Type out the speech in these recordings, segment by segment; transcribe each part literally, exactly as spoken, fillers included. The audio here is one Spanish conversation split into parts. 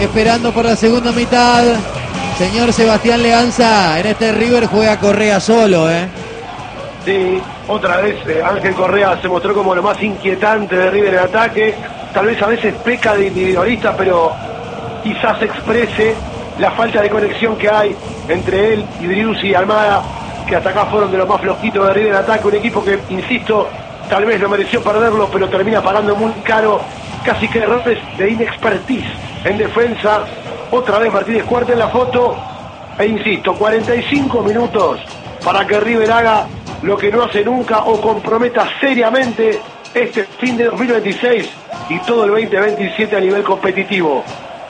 esperando por la segunda mitad. Señor Sebastián Leanza, en este River juega Correa solo, ¿eh? Sí, otra vez eh, Ángel Correa se mostró como lo más inquietante de River en ataque. Tal vez a veces peca de individualista, pero quizás exprese la falta de conexión que hay entre él y Driussi y Almada, que hasta acá fueron de los más flojitos de River en ataque. Un equipo que, insisto, tal vez no mereció perderlo, pero termina pagando muy caro, casi que errores de inexpertise en defensa. Otra vez Martínez Cuarta en la foto, e insisto, cuarenta y cinco minutos para que River haga lo que no hace nunca o comprometa seriamente este fin de dos mil veintiséis y todo el veinte veintisiete a nivel competitivo.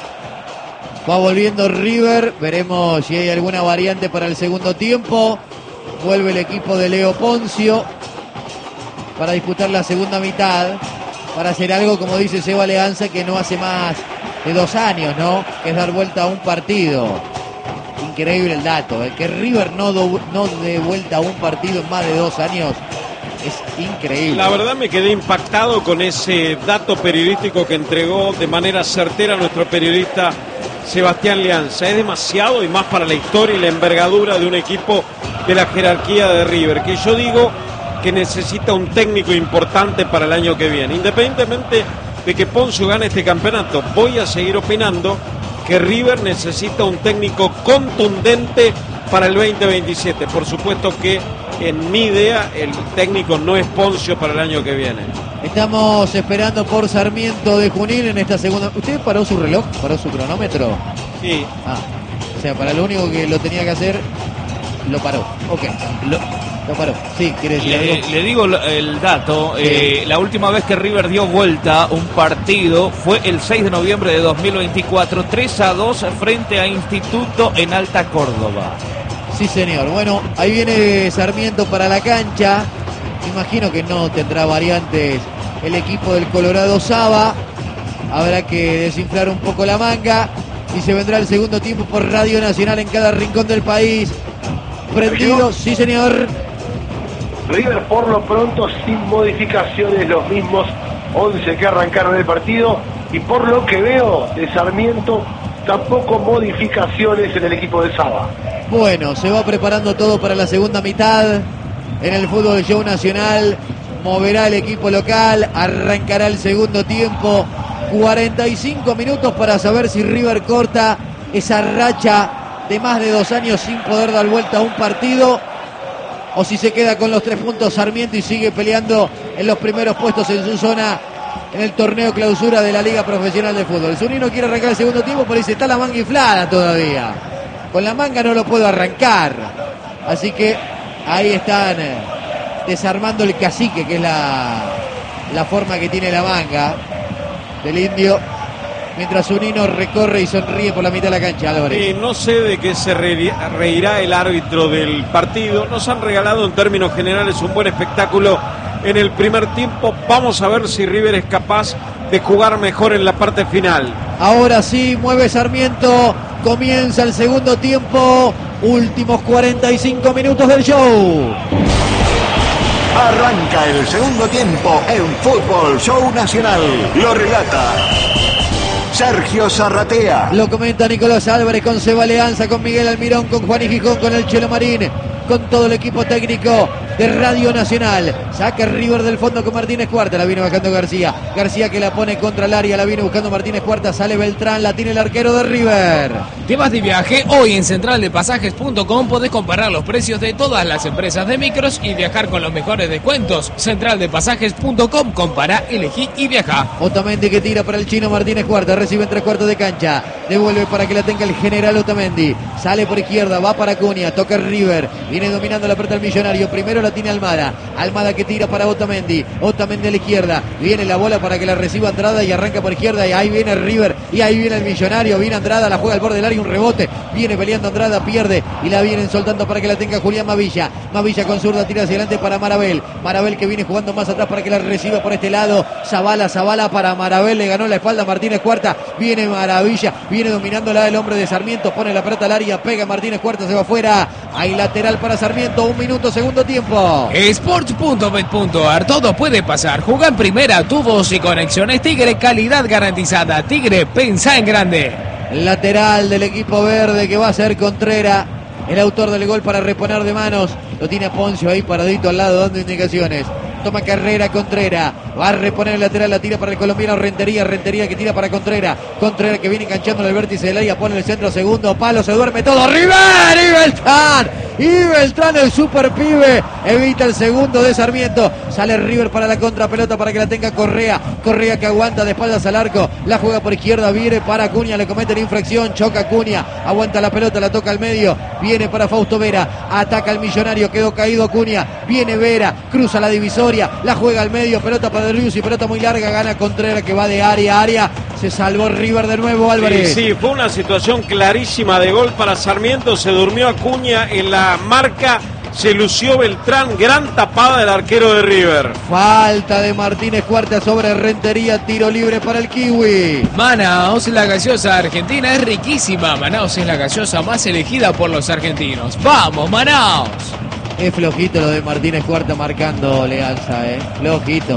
Va volviendo River, veremos si hay alguna variante para el segundo tiempo. Vuelve el equipo de Leo Poncio para disputar la segunda mitad, para hacer algo, como dice Seba Leanza, que no hace más de dos años, ¿no? Que es dar vuelta a un partido. Increíble el dato, ¿eh? Que River no, do, no dé vuelta a un partido en más de dos años es increíble. La verdad me quedé impactado con ese dato periodístico que entregó de manera certera nuestro periodista Sebastián Leanza. Es demasiado, y más para la historia y la envergadura de un equipo de la jerarquía de River, que yo digo que necesita un técnico importante para el año que viene. Independientemente de que Poncio gane este campeonato, voy a seguir opinando que River necesita un técnico contundente para el veinte veintisiete. Por supuesto que en mi idea el técnico no es Poncio para el año que viene. Estamos esperando por Sarmiento de Junín en esta segunda. ¿Usted paró su reloj? ¿Paró su cronómetro? Sí. Ah, o sea, para lo único que lo tenía que hacer, lo paró. Ok. Lo... Lo paró. Sí, quiere decir le, algo. le digo el dato. Sí. Eh, la última vez que River dio vuelta un partido fue el seis de noviembre de dos mil veinticuatro, tres a dos frente a Instituto en Alta Córdoba. Sí, señor. Bueno, ahí viene Sarmiento para la cancha. Imagino que no tendrá variantes el equipo del Colorado Saba. Habrá que desinflar un poco la manga y se vendrá el segundo tiempo por Radio Nacional en cada rincón del país. Prendido, sí, señor. River por lo pronto sin modificaciones, los mismos once que arrancaron el partido, y por lo que veo de Sarmiento tampoco modificaciones en el equipo de Saba. Bueno, se va preparando todo para la segunda mitad en el fútbol show nacional. Moverá el equipo local, arrancará el segundo tiempo. cuarenta y cinco minutos para saber si River corta esa racha de más de dos años sin poder dar vuelta a un partido, o si se queda con los tres puntos Sarmiento y sigue peleando en los primeros puestos en su zona en el torneo clausura de la Liga Profesional de Fútbol. Zunino quiere arrancar el segundo tiempo, pero dice, está la manga inflada todavía. Con la manga no lo puedo arrancar. Así que ahí están eh, desarmando el cacique, que es la, la forma que tiene la manga del indio. Mientras Zunino recorre y sonríe por la mitad de la cancha, Álvarez. Eh, no sé de qué se reirá el árbitro del partido. Nos han regalado en términos generales un buen espectáculo en el primer tiempo. Vamos a ver si River es capaz de jugar mejor en la parte final. Ahora sí, mueve Sarmiento. Comienza el segundo tiempo. Últimos cuarenta y cinco minutos del show. Arranca el segundo tiempo en Fútbol Show Nacional. Lo relata Sergio Zarratea. Lo comenta Nicolás Álvarez con Seba Leanza, con Miguel Almirón, con Juan y Gijón, con el Chelo Marín, con todo el equipo técnico de Radio Nacional. Saca River del fondo con Martínez Cuarta, la viene bajando García. García que la pone contra el área, la viene buscando Martínez Cuarta, sale Beltrán, la tiene el arquero de River. ¿Te vas de viaje? Hoy en central de pasajes punto com podés comparar los precios de todas las empresas de micros y viajar con los mejores descuentos. central de pasajes punto com, compará, elegí y viaja. Otamendi que tira para el chino Martínez Cuarta, recibe en tres cuartos de cancha, devuelve para que la tenga el general Otamendi, sale por izquierda, va para Cunha, toca River, viene dominando la pelota el Millonario, primero la tiene Almada, Almada que tira para Otamendi, Otamendi a la izquierda, viene la bola para que la reciba Andrada y arranca por izquierda, y ahí viene River, y ahí viene el Millonario, viene Andrada, la juega al borde del área, un rebote, viene peleando Andrada, pierde, y la vienen soltando para que la tenga Julián Mavilla, Mavilla con zurda, tira hacia adelante para Marabel, Marabel que viene jugando más atrás para que la reciba por este lado, Zabala, Zabala para Marabel, le ganó la espalda Martínez Cuarta, viene Maravilla, viene dominando la del hombre de Sarmiento, pone la pelota al área, pega Martínez Cuarta, se va afuera, hay lateral para Sarmiento, un minuto, segundo tiempo. Sports punto bet punto ar, todo puede pasar. Juega en primera, tubos y conexiones Tigre, calidad garantizada. Tigre, pensá en grande. lateral del equipo verde, que va a ser Contreras, el autor del gol para reponer de manos. Lo tiene Poncio ahí paradito al lado dando indicaciones. Toma carrera Contreras, va a reponer el lateral, la tira para el colombiano Rentería, Rentería que tira para Contreras, Contreras que viene enganchando en el vértice del área, pone el centro, segundo palo, se duerme todo, River y Beltrán, y Beltrán el super pibe, evita el segundo de Sarmiento, sale River para la contrapelota para que la tenga Correa, Correa que aguanta de espaldas al arco, la juega por izquierda, viene para Acuña, le comete la infracción, choca Acuña, aguanta la pelota, la toca al medio, viene para Fausto Vera, ataca al Millonario, quedó caído Acuña, viene Vera, cruza la divisoria, la juega al medio, pelota para Derrius y pelota muy larga, gana Contreras que va de área a área, se salvó River de nuevo, Álvarez. Sí, sí, fue una situación clarísima de gol para Sarmiento, se durmió Acuña en la marca, se lució Beltrán, gran tapada del arquero de River. Falta de Martínez Cuarta sobre Rentería, tiro libre para el Kiwi. Manaos, la gaseosa argentina es riquísima. Manaos es la gaseosa más elegida por los argentinos. ¡Vamos, Manaos! Es flojito lo de Martínez Cuarta marcando Leanza, eh. Flojito.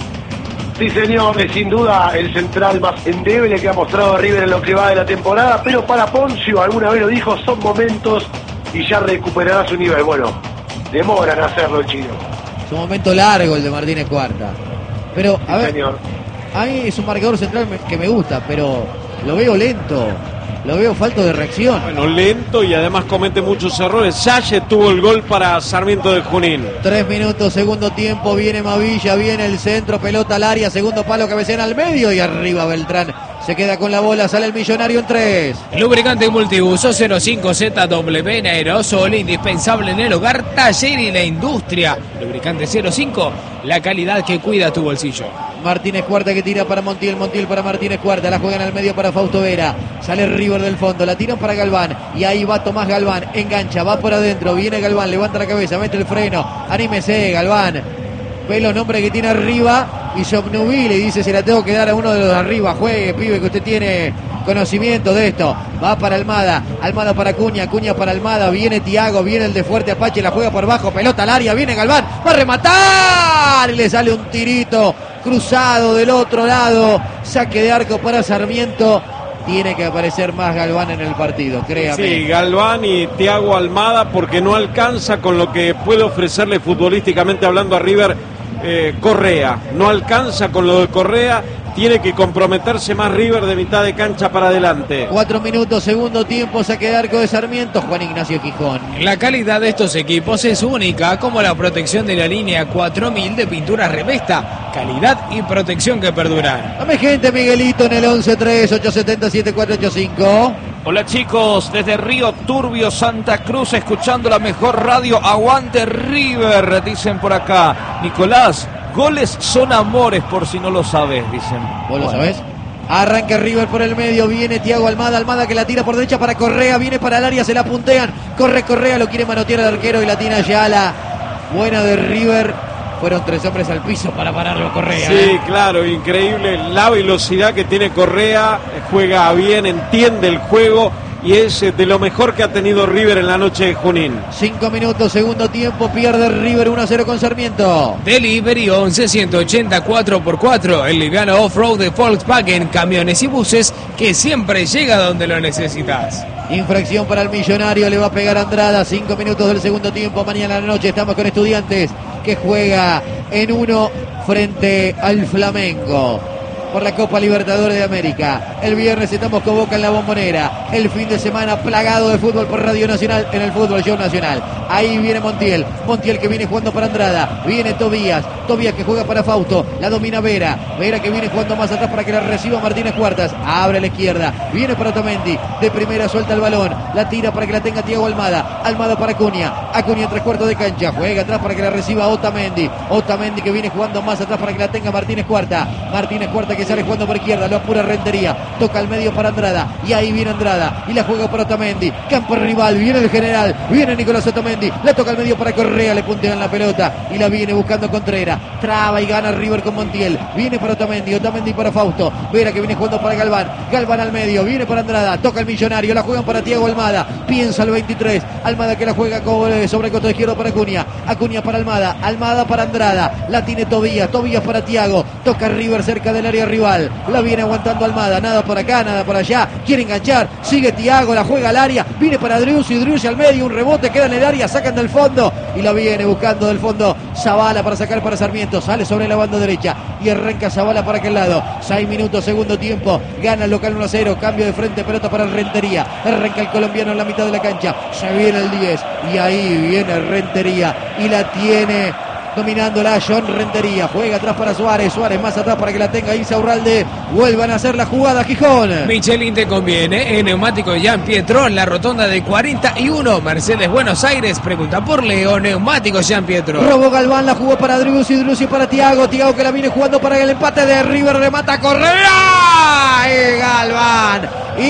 Sí, señor, es sin duda el central más endeble que ha mostrado River en lo que va de la temporada, pero para Poncio, alguna vez lo dijo, son momentos y ya recuperará su nivel. Bueno, demoran a hacerlo el chino. Es un momento largo el de Martínez Cuarta. Pero, a Sí, ver, señor. a mí es un marcador central que me gusta, pero lo veo lento. Lo veo falto de reacción. Bueno, lento y además comete muchos errores. Salle tuvo el gol para Sarmiento de Junín. Tres minutos, segundo tiempo, viene Mavilla, viene el centro, pelota al área, segundo palo, cabecera al medio y arriba Beltrán. Se queda con la bola, sale el Millonario en tres. Lubricante multiuso cero cinco Z W en aerosol, indispensable en el hogar, taller y la industria. Lubricante cero cinco, la calidad que cuida tu bolsillo. Martínez Cuarta que tira para Montiel, Montiel para Martínez Cuarta, la juegan al medio para Fausto Vera, sale River del fondo, la tiran para Galván y ahí va Tomás Galván, engancha, va por adentro, viene Galván, levanta la cabeza, mete el freno, anímese Galván, ve los nombres que tiene arriba y se obnubila y dice: se la tengo que dar a uno de los de arriba, juegue pibe que usted tiene conocimiento de esto. Va para Almada, Almada para Acuña, Acuña para Almada, viene Tiago, viene el de Fuerte Apache, la juega por bajo, pelota al área, viene Galván, va a rematar y le sale un tirito cruzado del otro lado, saque de arco para Sarmiento. Tiene que aparecer más Galván en el partido, créame. Sí, Galván y Thiago Almada, porque no alcanza con lo que puede ofrecerle futbolísticamente hablando a River eh, Correa. No alcanza con lo de Correa, tiene que comprometerse más River de mitad de cancha para adelante. Cuatro minutos, segundo tiempo, saque de arco de Sarmiento, Juan Ignacio Gijón. La calidad de estos equipos es única, como la protección de la línea cuatro mil de pinturas Revesta. Calidad y protección que perduran. Dame gente, Miguelito, en el once tres ocho siete siete cuatro ocho cinco. Hola chicos, desde Río Turbio, Santa Cruz, escuchando la mejor radio, aguante River, dicen por acá. Nicolás, goles son amores, por si no lo sabes, dicen. ¿Vos lo Bueno. sabés? Arranca River por el medio, viene Thiago Almada, Almada que la tira por derecha para Correa, viene para el área, se la puntean, corre Correa, lo quiere manotear al arquero y la tira Ayala. Buena de River. Fueron tres hombres al piso para pararlo Correa. Sí, ¿eh? claro, increíble la velocidad que tiene Correa, juega bien, entiende el juego y es eh, de lo mejor que ha tenido River en la noche de Junín. Cinco minutos, segundo tiempo, pierde River uno a cero con Sarmiento. Delivery once ciento ochenta cuatro por cuatro, el liviano off-road de Volkswagen, camiones y buses que siempre llega donde lo necesitas. Infracción para el Millonario, le va a pegar Andrada. Cinco minutos del segundo tiempo, mañana a la noche estamos con Estudiantes que juega en uno frente al Flamengo por la Copa Libertadores de América. El viernes estamos con Boca en la Bombonera. El fin de semana plagado de fútbol por Radio Nacional en el Fútbol Show Nacional. Ahí viene Montiel. Montiel que viene jugando para Andrada. Viene Tobías. Tobías que juega para Fausto. La domina Vera. Vera que viene jugando más atrás para que la reciba Martínez Cuartas. Abre a la izquierda. Viene para Otamendi. De primera suelta el balón. La tira para que la tenga Thiago Almada. Almada para Acuña. Acuña en tres cuartos de cancha. Juega atrás para que la reciba Otamendi. Otamendi que viene jugando más atrás para que la tenga Martínez Cuarta. Martínez Cuarta que sale jugando por izquierda, lo apura Rentería, toca al medio para Andrada, y ahí viene Andrada, y la juega para Otamendi, campo rival, viene el general, viene Nicolás Otamendi, la toca al medio para Correa, le puntean la pelota, y la viene buscando Contreras, traba y gana River con Montiel, viene para Otamendi, Otamendi para Fausto, Vera que viene jugando para Galván, Galván al medio, viene para Andrada, toca el Millonario, la juegan para Thiago Almada, piensa el veintitrés, Almada que la juega sobre el coto izquierdo para Acuña, Acuña para Almada, Almada para Andrada, la tiene Tobías, Tobías para Thiago, toca River cerca del área rival. La viene aguantando Almada, nada por acá, nada por allá. Quiere enganchar, sigue Thiago, la juega al área. Viene para Driussi, Driussi al medio, un rebote, queda en el área, sacan del fondo. Y la viene buscando del fondo Zavala para sacar para Sarmiento. Sale sobre la banda derecha y arranca Zavala para aquel lado. seis minutos, segundo tiempo. Gana el local uno a cero. Cambio de frente, pelota para Rentería. Arranca el colombiano en la mitad de la cancha. Se viene el diez y ahí viene Rentería y la tiene dominándola John Rentería. Juega atrás para Suárez. Suárez más atrás para que la tenga Insaurralde. Vuelvan a hacer la jugada, Gijón. Michelin te conviene. En neumático Gian Pietro en la rotonda de cuarenta y uno. Mercedes Buenos Aires. Pregunta por Leo. Neumático Gian Pietro. Robo Galván, la jugó para Driussi. Driussi para Thiago. Thiago que la viene jugando para el empate de River. Remata Correa. Y Galván.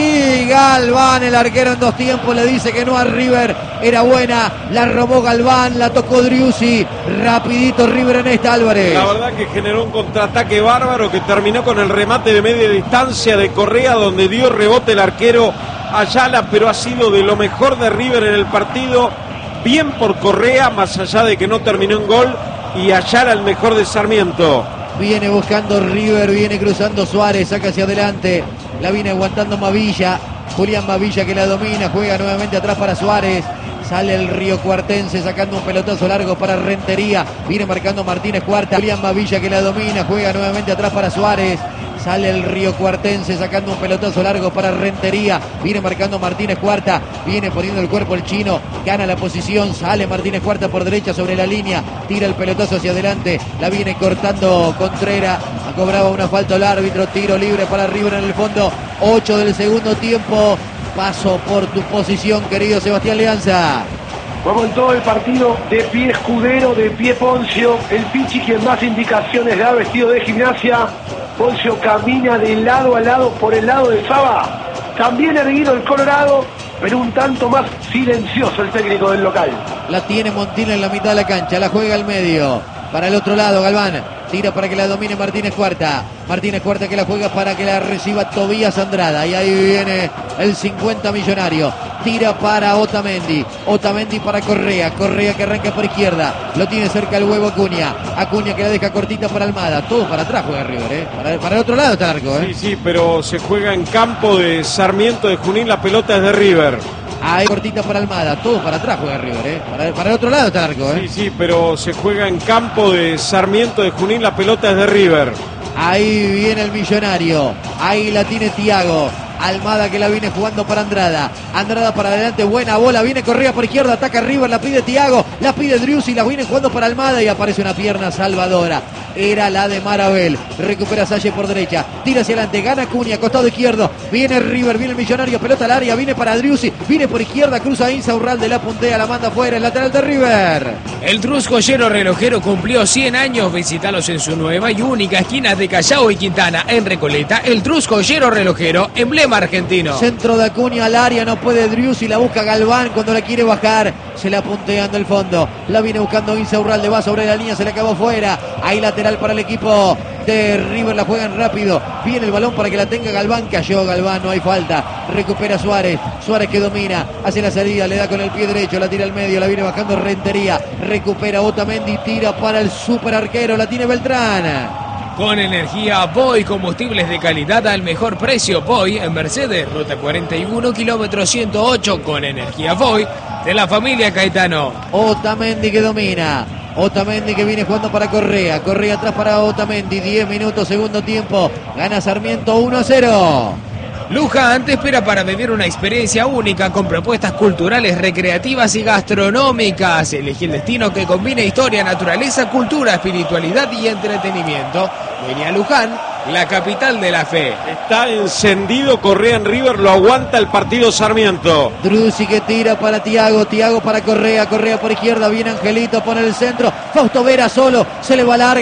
Y Galván, el arquero en dos tiempos, le dice que no a River. Era buena. La robó Galván. La tocó Driussi. Rapidito River en esta, Álvarez. La verdad que generó un contraataque bárbaro que terminó con el remate de media distancia de Correa, donde dio rebote el arquero Ayala, pero ha sido de lo mejor de River en el partido. Bien por Correa, más allá de que no terminó en gol, y Ayala el mejor de Sarmiento. Viene buscando River, viene cruzando Suárez, saca hacia adelante. La viene aguantando Mavilla. Julián Mavilla que la domina, juega nuevamente atrás para Suárez. Sale el Río Cuartense sacando un pelotazo largo para Rentería. Viene marcando Martínez Cuarta. Julián Mavilla que la domina, juega nuevamente atrás para Suárez. Sale el Río Cuartense sacando un pelotazo largo para Rentería. Viene marcando Martínez Cuarta. Viene poniendo el cuerpo el chino. Gana la posición. Sale Martínez Cuarta por derecha sobre la línea. Tira el pelotazo hacia adelante. La viene cortando Contreras. Cobraba una falta al árbitro. Tiro libre para River en el fondo. ocho del segundo tiempo. Paso por tu posición, querido Sebastián Leanza. Vamos en todo el partido, de pie Escudero, de pie Poncio, el Pichi quien más indicaciones da, vestido de Gimnasia. Poncio camina de lado a lado por el lado de Saba. También erguido el Colorado, pero un tanto más silencioso el técnico del local. La tiene Montina en la mitad de la cancha, la juega al medio. Para el otro lado, Galván. Tira para que la domine Martínez Cuarta. Martínez Cuarta que la juega para que la reciba Tobías Andrada. Y ahí viene el cincuenta millonario. Tira para Otamendi. Otamendi para Correa. Correa que arranca por izquierda. Lo tiene cerca el huevo Acuña. Acuña que la deja cortita para Almada. Todo para atrás juega River, ¿eh? Para, para el otro lado está el arco, ¿eh? Sí, sí, pero se juega en campo de Sarmiento de Junín. La pelota es de River. Ahí cortita para Almada, todo para atrás juega River, ¿eh? Para, para el otro lado está el arco, ¿eh? Sí, sí, pero se juega en campo de Sarmiento de Junín, la pelota es de River. Ahí viene el millonario, ahí la tiene Thiago. Almada que la viene jugando para Andrada. Andrada para adelante, buena bola, viene Correa por izquierda, ataca River, la pide Thiago, la pide Driussi, la viene jugando para Almada y aparece una pierna salvadora. Era la de Marabel. Recupera Salle por derecha, tira hacia adelante, gana Acuña, costado izquierdo. Viene River, viene el millonario, pelota al área, viene para Driussi, viene por izquierda, cruza Insaurralde, la puntea, la manda afuera, el lateral de River. El Truscoyero Relojero cumplió cien años. Visítalos en su nueva y única esquina de Callao y Quintana, en Recoleta. El Truscoyero Relojero, emblema argentino. Centro de Acuña al área, no puede Driussi, la busca Galván cuando la quiere bajar. Se la punteando el fondo, la viene buscando Insaurralde, va sobre la línea, se le acabó fuera. Ahí lateral para el equipo de River, la juegan rápido. Viene el balón para que la tenga Galván, cayó Galván, no hay falta. Recupera Suárez, Suárez que domina, hace la salida, le da con el pie derecho, la tira al medio, la viene bajando Rentería. Recupera Otamendi, tira para el super arquero, la tiene Beltrán. Con energía Boy, combustibles de calidad al mejor precio. Boy en Mercedes, ruta cuarenta y uno, kilómetro ciento ocho. Con energía Boy de la familia Caetano. Otamendi que domina. Otamendi que viene jugando para Correa. Correa atrás para Otamendi. diez minutos, segundo tiempo. Gana Sarmiento uno a cero. Luján te espera para vivir una experiencia única con propuestas culturales, recreativas y gastronómicas. Elegí el destino que combine historia, naturaleza, cultura, espiritualidad y entretenimiento. Vení a Luján, la capital de la fe. Está encendido Correa en River, lo aguanta el partido Sarmiento. Driussi que tira para Thiago, Thiago para Correa, Correa por izquierda, viene Angelito, pone el centro. Fausto Vera solo, se le va larga.